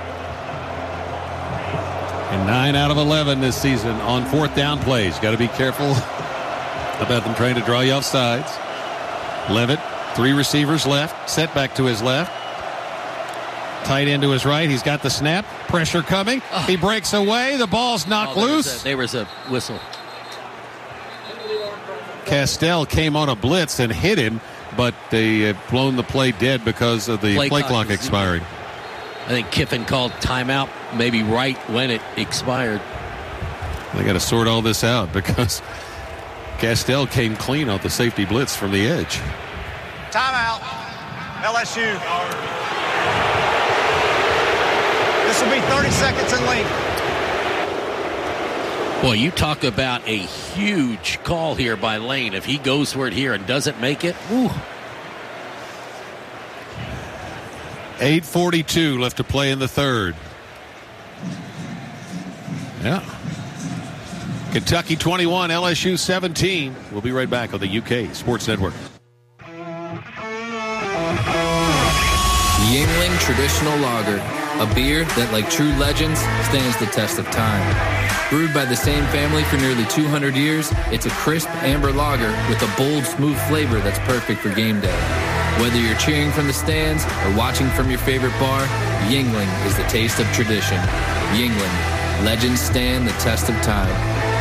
And nine out of eleven this season on fourth down plays. Got to be careful about them trying to draw you off sides. Levitt, three receivers left. Set back to his left. Tight end to his right. He's got the snap. Pressure coming. Oh. He breaks away. The ball's knocked oh, there loose. Was a, there was a whistle. Castell came on a blitz and hit him, but they have blown the play dead because of the play, play clock expiring. I think Kiffin called timeout maybe right when it expired. They got to sort all this out because Castell came clean off the safety blitz from the edge. Timeout. L S U. This will be thirty seconds in length. Boy, you talk about a huge call here by Lane. If he goes for it here and doesn't make it, whew. eight forty-two left to play in the third. Yeah. Kentucky twenty-one, L S U seventeen. We'll be right back on the U K Sports Network. Yuengling Traditional Lager, a beer that, like true legends, stands the test of time. Brewed by the same family for nearly two hundred years, it's a crisp amber lager with a bold, smooth flavor that's perfect for game day. Whether you're cheering from the stands or watching from your favorite bar, Yuengling is the taste of tradition. Yuengling, legends stand the test of time.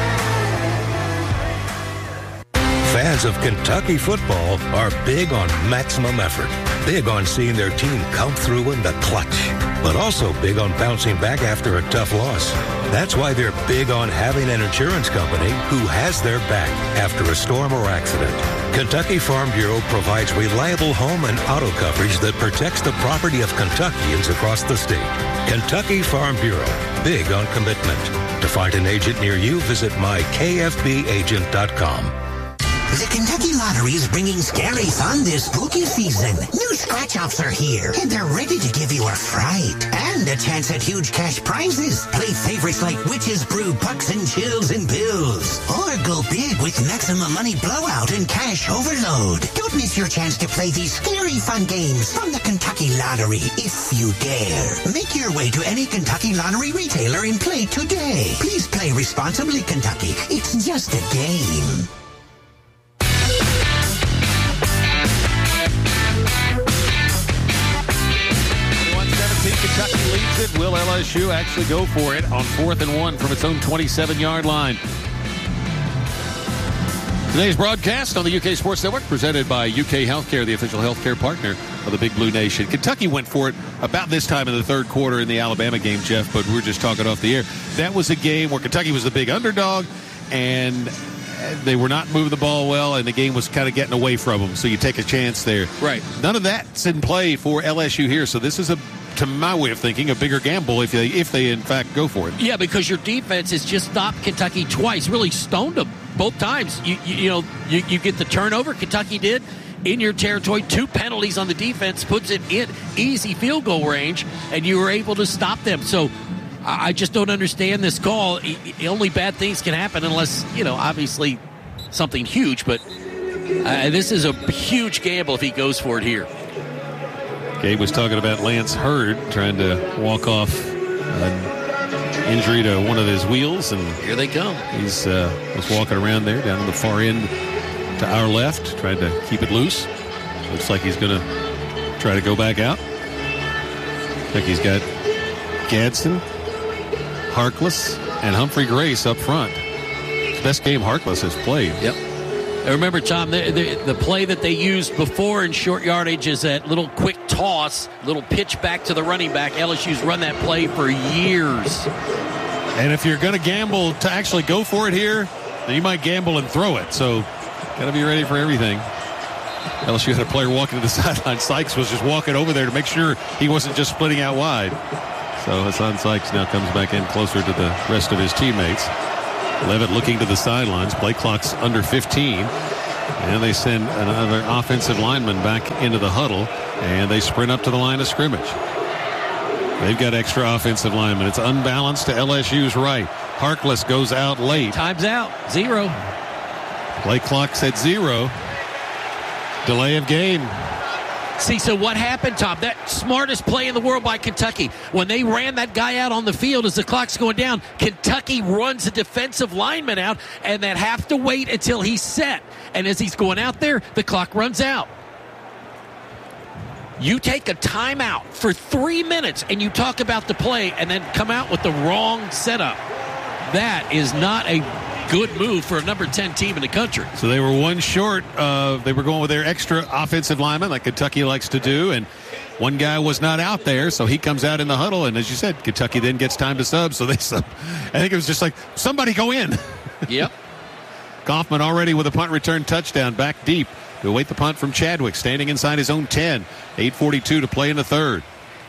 Fans of Kentucky football are big on maximum effort, big on seeing their team come through in the clutch, but also big on bouncing back after a tough loss. That's why they're big on having an insurance company who has their back after a storm or accident. Kentucky Farm Bureau provides reliable home and auto coverage that protects the property of Kentuckians across the state. Kentucky Farm Bureau, big on commitment. To find an agent near you, visit my K F B agent dot com. The Kentucky Lottery is bringing scary fun this spooky season. New scratch-offs are here, and they're ready to give you a fright. And a chance at huge cash prizes. Play favorites like Witch's Brew, Pucks and Chills and Bills. Or go big with Maximum Money Blowout and Cash Overload. Don't miss your chance to play these scary fun games from the Kentucky Lottery, if you dare. Make your way to any Kentucky Lottery retailer and play today. Please play responsibly, Kentucky. It's just a game. Kentucky leads it. Will L S U actually go for it on fourth and one from its own twenty-seven-yard line? Today's broadcast on the U K Sports Network presented by U K Healthcare, the official healthcare partner of the Big Blue Nation. Kentucky went for it about this time in the third quarter in the Alabama game, Jeff, but we were just talking off the air. That was a game where Kentucky was the big underdog, and they were not moving the ball well, and the game was kind of getting away from them, so you take a chance there. Right. None of that's in play for L S U here, so this is, a, to my way of thinking, a bigger gamble if they, if they in fact, go for it. Yeah, because your defense has just stopped Kentucky twice, really stoned them both times. You, you, you know, you, you get the turnover, Kentucky did, in your territory, two penalties on the defense, puts it in easy field goal range, and you were able to stop them. So I just don't understand this call. Only bad things can happen unless, you know, obviously something huge. But uh, this is a huge gamble if he goes for it here. Gabe was talking about Lance Hurd trying to walk off a injury to one of his wheels, and here they come. He's uh, was walking around there down on the far end to our left, trying to keep it loose. Looks like he's going to try to go back out. I think he's got Gadsden, Harkless, and Humphrey Grace up front. It's the best game Harkless has played. Yep. I remember, Tom, the, the, the play that they used before in short yardage is that little quick toss, little pitch back to the running back. L S U's run that play for years. And if you're going to gamble to actually go for it here, then you might gamble and throw it. So got to be ready for everything. L S U had a player walking to the sideline. Sykes was just walking over there to make sure he wasn't just splitting out wide. So Hassan Sykes now comes back in closer to the rest of his teammates. Levitt looking to the sidelines. Play clock's under fifteen. And they send another offensive lineman back into the huddle. And they sprint up to the line of scrimmage. They've got extra offensive linemen. It's unbalanced to L S U's right. Harkless goes out late. Time's out. Zero. Play clock's at zero. Delay of game. See, so what happened, Tom? That smartest play in the world by Kentucky. When they ran that guy out on the field as the clock's going down, Kentucky runs a defensive lineman out, and they have to wait until he's set. And as he's going out there, the clock runs out. You take a timeout for three minutes, and you talk about the play, and then come out with the wrong setup. That is not a good move for a number ten team in the country. So they were one short. Uh, they were going with their extra offensive lineman like Kentucky likes to do, and one guy was not out there, so he comes out in the huddle, and as you said, Kentucky then gets time to sub, so they sub. I think it was just like, somebody go in. Yep. Kaufman already with a punt return touchdown back deep to await the punt from Chadwick, standing inside his own ten. eight forty-two to play in the third.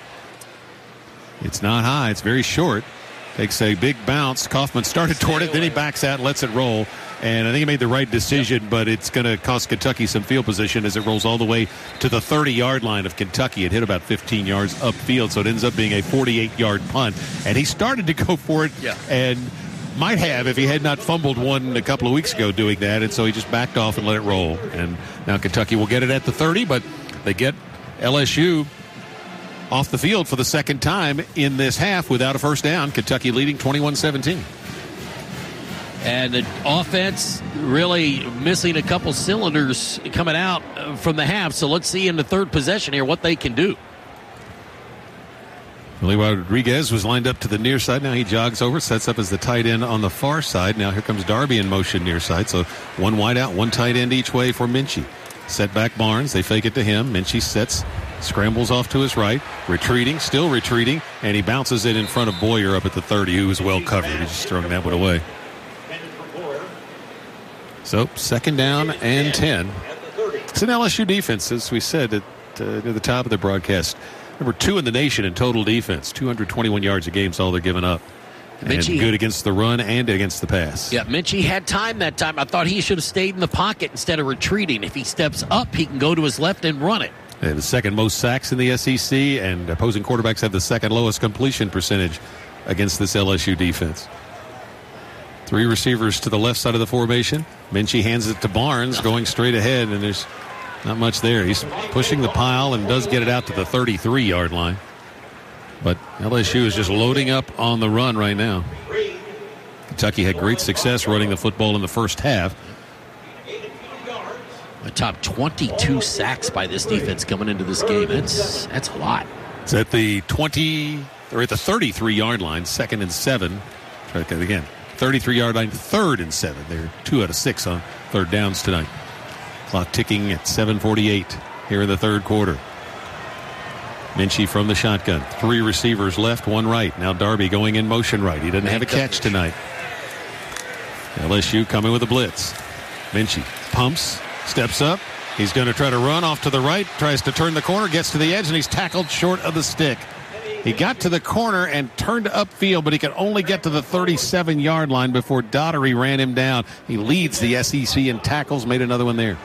It's not high. It's very short. Takes a big bounce. Kaufman started toward it, then he backs out and lets it roll. And I think he made the right decision, but it's going to cost Kentucky some field position as it rolls all the way to the thirty-yard line of Kentucky. It hit about fifteen yards upfield, so it ends up being a forty-eight-yard punt. And he started to go for it yeah. and might have if he had not fumbled one a couple of weeks ago doing that. And so he just backed off and let it roll. And now Kentucky will get it at the thirty, but they get L S U off the field for the second time in this half without a first down. Kentucky leading twenty-one seventeen. And the offense really missing a couple cylinders coming out from the half. So let's see in the third possession here what they can do. Willie Rodriguez was lined up to the near side. Now he jogs over, sets up as the tight end on the far side. Now here comes Darby in motion near side. So one wide out, one tight end each way for Minchie. Set back Barnes. They fake it to him. Minchie sets, scrambles off to his right. Retreating, still retreating. And he bounces it in front of Boyer up at the thirty, who is well covered. He's just throwing that one away. So second down and ten. It's an L S U defense, as we said at uh, near the top of the broadcast. Number two in the nation in total defense. two hundred twenty-one yards a game is all they're giving up. Minchie, and good against the run and against the pass. Yeah, Minchie had time that time. I thought he should have stayed in the pocket instead of retreating. If he steps up, he can go to his left and run it. They have the second most sacks in the S E C, and opposing quarterbacks have the second lowest completion percentage against this L S U defense. Three receivers to the left side of the formation. Minchie hands it to Barnes, going straight ahead, and there's not much there. He's pushing the pile and does get it out to the thirty-three-yard line. But L S U is just loading up on the run right now. Kentucky had great success running the football in the first half. A top twenty-two sacks by this defense coming into this game. That's that's a lot. It's at the twenty or at the thirty-three-yard line, second and seven. Try that again. thirty-three-yard line, third and seven. They're two out of six on third downs tonight. Clock ticking at seven forty-eight here in the third quarter. Minchie from the shotgun. Three receivers left, one right. Now Darby going in motion right. He doesn't have a catch tonight. L S U coming with a blitz. Minchie pumps, steps up. He's going to try to run off to the right, tries to turn the corner, gets to the edge, and he's tackled short of the stick. He got to the corner and turned upfield, but he could only get to the thirty-seven-yard line before Daugherty ran him down. He leads the S E C in tackles, made another one there.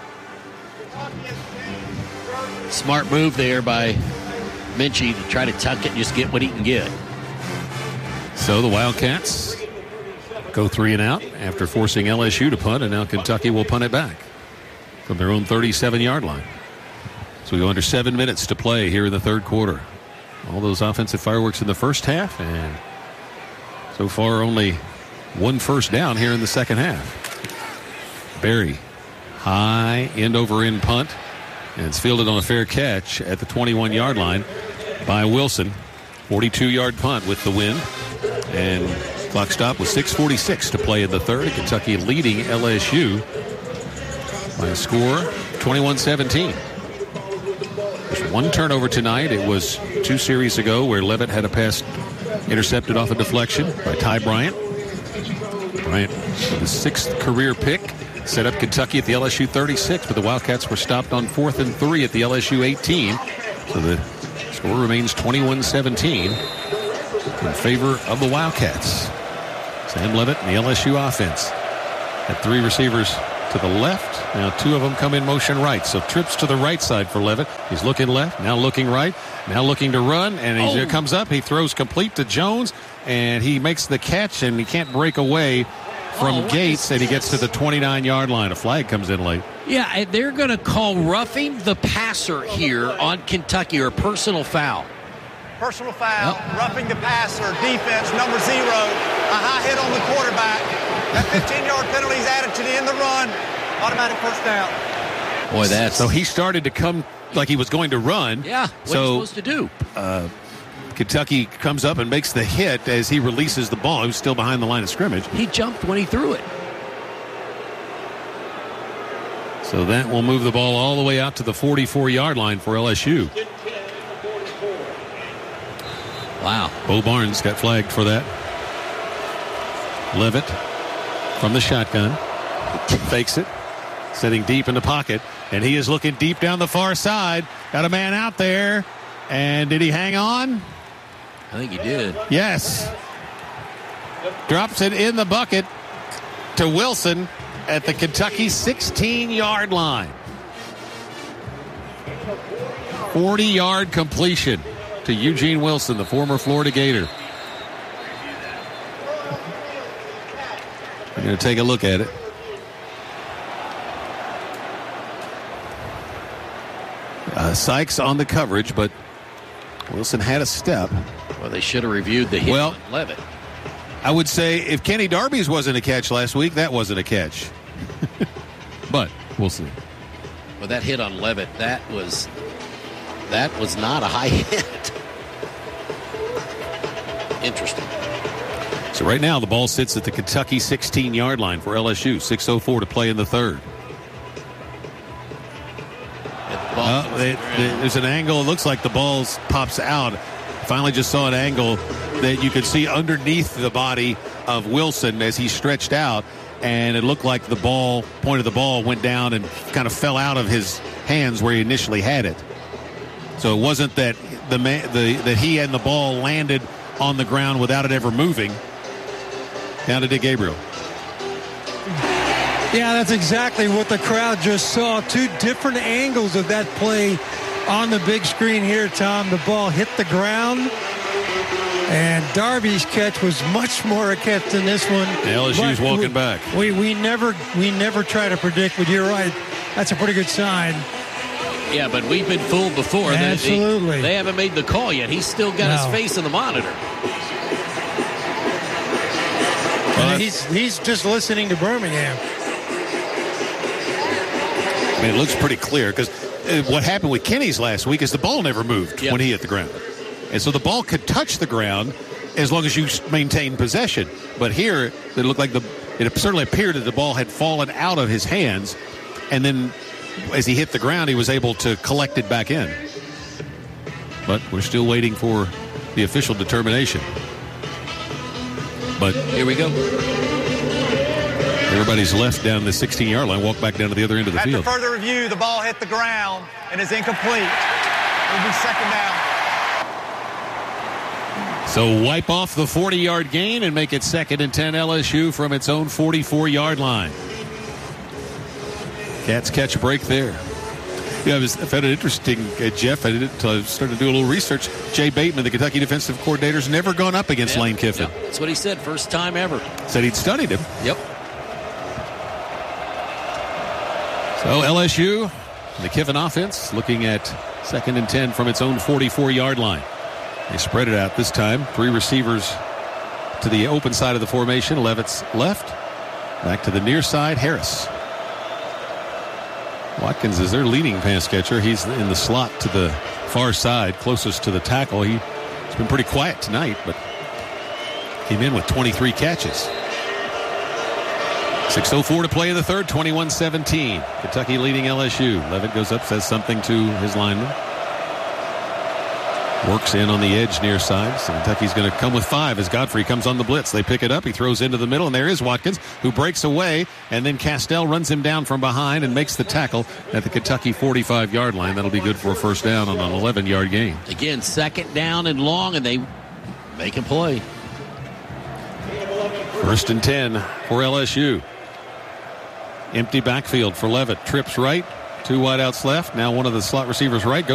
Smart move there by Minchie to try to tuck it and just get what he can get. So the Wildcats go three and out after forcing L S U to punt, and now Kentucky will punt it back from their own thirty-seven-yard line. So we go under seven minutes to play here in the third quarter. All those offensive fireworks in the first half, and So far, only one first down here in the second half. Berry, high end over end punt. And it's fielded on a fair catch at the twenty-one-yard line by Wilson. forty-two-yard punt with the win. And clock stop with six forty-six to play in the third. Kentucky leading L S U by a score twenty-one seventeen. There's one turnover tonight. It was two series ago where Levitt had a pass intercepted off a deflection by Ty Bryant. Bryant with his sixth career pick. Set up Kentucky at the L S U thirty-six, but the Wildcats were stopped on fourth and three at the L S U eighteen. So the score remains twenty-one seventeen in favor of the Wildcats. Sam Levitt and the L S U offense. Had three receivers to the left. Now two of them come in motion right. So trips to the right side for Levitt. He's looking left, now looking right, now looking to run. And he oh. comes up. He throws complete to Jones, and he makes the catch, and he can't break away from oh, Gates, and he gets to the twenty-nine-yard line. A flag comes in late. Yeah, they're going to call roughing the passer here on Kentucky, or personal foul. Personal foul, yep. Roughing the passer, defense, number zero, a high hit on the quarterback. That fifteen-yard penalty is added to the end of the run. Automatic first down. Boy, that's... So he started to come like he was going to run. Yeah, what so, are you supposed to do? Uh, Kentucky comes up and makes the hit as he releases the ball. He was still behind the line of scrimmage. He jumped when he threw it. So that will move the ball all the way out to the forty-four-yard line for L S U. Wow. Bo Barnes got flagged for that. Levitt from the shotgun. Fakes it. Sitting deep in the pocket. And he is looking deep down the far side. Got a man out there. And did he hang on? I think he did. Yes. Drops it in the bucket to Wilson at the Kentucky sixteen-yard line. forty-yard completion to Eugene Wilson, the former Florida Gator. We're going to take a look at it. Uh, Sykes on the coverage, but Wilson had a step. Well, they should have reviewed the hit well, on Levitt. I would say if Kenny Darby's wasn't a catch last week, that wasn't a catch. But we'll see. Well, that hit on Levitt, that was that was not a high hit. Interesting. So right now the ball sits at the Kentucky sixteen-yard line for L S U. six oh four to play in the third. Uh, it, it, there's an angle. It looks like the ball pops out. Finally just saw an angle that you could see underneath the body of Wilson as he stretched out, and it looked like the ball, point of the ball went down and kind of fell out of his hands where he initially had it. So it wasn't that the, the that he and the ball landed on the ground without it ever moving. Down to Dick Gabriel. Yeah, that's exactly what the crowd just saw. Two different angles of that play on the big screen here, Tom. The ball hit the ground, and Darby's catch was much more a catch than this one. L S U's walking we, back. We we never we never try to predict, but you're right. That's a pretty good sign. Yeah, but we've been fooled before. Absolutely. They, they haven't made the call yet. He's still got no. his face in the monitor. And he's he's just listening to Birmingham. I mean, it looks pretty clear because what happened with Kenny's last week is the ball never moved yep. when he hit the ground. And so the ball could touch the ground as long as you maintain possession. But here, it looked like the it certainly appeared that the ball had fallen out of his hands. And then as he hit the ground, he was able to collect it back in. But we're still waiting for the official determination. But here we go. Everybody's left down the sixteen-yard line, walk back down to the other end of the After field. After further review, the ball hit the ground and is incomplete. It'll be second down. So wipe off the forty-yard gain and make it second and ten L S U from its own forty-four-yard line. Cats catch a break there. Yeah, I, was, I found it interesting, uh, Jeff. I did it, uh, started to do a little research. Jay Bateman, the Kentucky defensive coordinator, has never gone up against yep, Lane Kiffin. Yep. That's what he said, first time ever. Said he'd studied him. Yep. So L S U, the Kiffin offense, looking at second and ten from its own forty-four-yard line. They spread it out this time. Three receivers to the open side of the formation. Levitt's left. Back to the near side. Harris. Watkins is their leading pass catcher. He's in the slot to the far side, closest to the tackle. He, he's been pretty quiet tonight, but came in with twenty-three catches. six oh four to play in the third, twenty-one seventeen. Kentucky leading L S U. Levitt goes up, says something to his lineman. Works in on the edge near side. So Kentucky's going to come with five as Godfrey comes on the blitz. They pick it up. He throws into the middle, and there is Watkins, who breaks away, and then Castell runs him down from behind and makes the tackle at the Kentucky forty-five-yard line. That'll be good for a first down on an eleven-yard gain. Again, second down and long, and they make a play. First and ten for L S U. Empty backfield for Levitt. Trips right. Two wideouts left. Now one of the slot receivers right goes